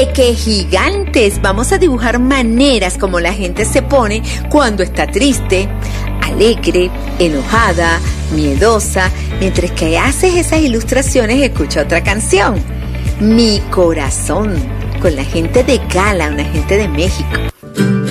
Pequegigantes. Vamos a dibujar maneras como la gente se pone cuando está triste, alegre, enojada, miedosa. Mientras que haces esas ilustraciones, escucha otra canción. Mi corazón, con la gente de Gala, una gente de México.